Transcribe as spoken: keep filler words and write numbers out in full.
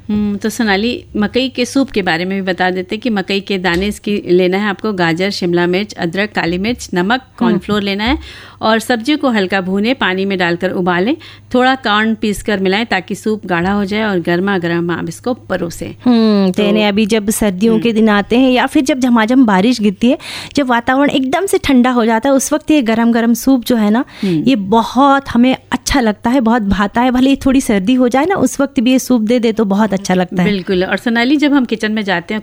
हम्म तो सोनाली, मकई के सूप के बारे में भी बता देते कि मकई के दाने इसकी लेना है आपको, गाजर, शिमला मिर्च, अदरक, काली मिर्च, नमक, कॉर्नफ्लोर लेना है और सब्जियों को हल्का भूने, पानी में डालकर उबालें, थोड़ा कॉर्न पीस कर मिलाएं ताकि सूप गाढ़ा हो जाए और गर्मा गर्म आप इसको परोसें। हम्म तो अभी जब सर्दियों के दिन आते हैं या फिर जब झमाझम बारिश गिरती है, जब वातावरण एकदम से ठंडा हो जाता है, उस वक्त ये गरम गरम सूप जो है ना, ये बहुत हमें अच्छा लगता है, बहुत भाता है। भले ही थोड़ी सर्दी हो जाए ना, उस वक्त भी ये सूप दे दे तो बहुत अच्छा लगता है। बिल्कुल। और सोनाली, जब हम किचन में जाते हैं